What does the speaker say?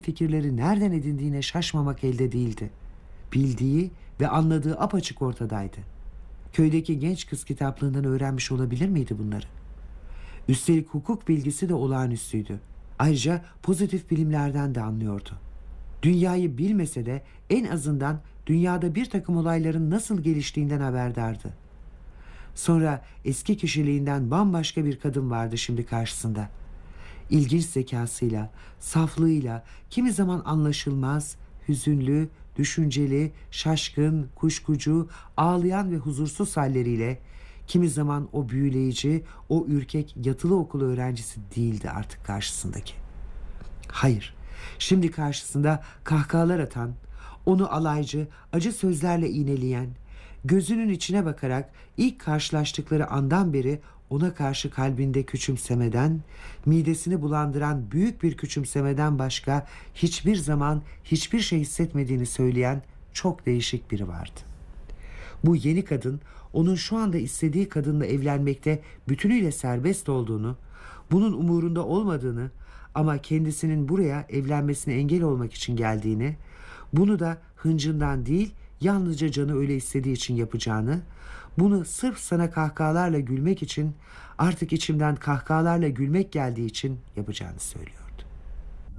fikirleri nereden edindiğine şaşmamak elde değildi. Bildiği ve anladığı apaçık ortadaydı. Köydeki genç kız kitaplığından öğrenmiş olabilir miydi bunları? Üstelik hukuk bilgisi de olağanüstüydü. Ayrıca pozitif bilimlerden de anlıyordu. Dünyayı bilmese de en azından dünyada bir takım olayların nasıl geliştiğinden haberdardı. Sonra eski kişiliğinden bambaşka bir kadın vardı şimdi karşısında. İlginç zekasıyla, saflığıyla, kimi zaman anlaşılmaz, hüzünlü, düşünceli, şaşkın, kuşkucu, ağlayan ve huzursuz halleriyle, kimi zaman o büyüleyici, o ürkek yatılı okulu öğrencisi değildi artık karşısındaki. Hayır, şimdi karşısında kahkahalar atan, onu alaycı, acı sözlerle iğneleyen, gözünün içine bakarak ilk karşılaştıkları andan beri ona karşı kalbinde küçümsemeden, midesini bulandıran büyük bir küçümsemeden başka hiçbir zaman hiçbir şey hissetmediğini söyleyen çok değişik biri vardı. Bu yeni kadın onun şu anda istediği kadınla evlenmekte bütünüyle serbest olduğunu, bunun umurunda olmadığını ama kendisinin buraya evlenmesine engel olmak için geldiğini, bunu da hıncından değil yalnızca canı öyle istediği için yapacağını, bunu sırf sana kahkahalarla gülmek için, artık içimden kahkahalarla gülmek geldiği için yapacağını söylüyor.